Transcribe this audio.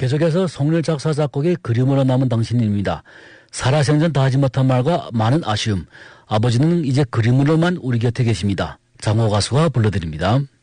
계속해서 송일 작사 작곡의 그림으로 남은 당신입니다. 살아생전 다하지 못한 말과 많은 아쉬움. 아버지는 이제 그림으로만 우리 곁에 계십니다. 장호 가수가 불러드립니다.